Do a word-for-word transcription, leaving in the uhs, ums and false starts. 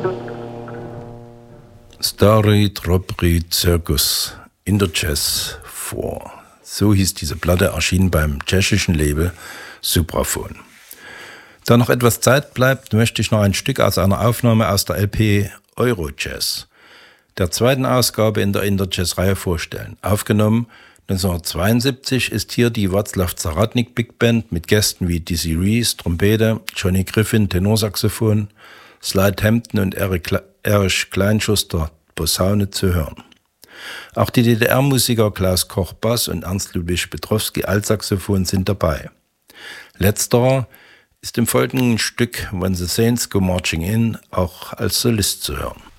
Starried Robbery Circus in der Jazz vor. So hieß diese Platte, erschien beim tschechischen Label Supraphon. Da noch etwas Zeit bleibt, möchte ich noch ein Stück aus einer Aufnahme aus der L P Eurojazz, der zweiten Ausgabe in der Interjazz-Reihe vorstellen. Aufgenommen neunzehnhundertzweiundsiebzig ist hier die Václav Zaratník Big Band mit Gästen wie Dizzy Reese, Trompete, Johnny Griffin, Tenorsaxophon, Slide Hampton und Erich Kleinschuster, Posaune zu hören. Auch die D D R-Musiker Klaus Koch Bass und Ernst Ludwig Petrowski Altsaxophon sind dabei. Letzterer ist im folgenden Stück When the Saints Go Marching In auch als Solist zu hören.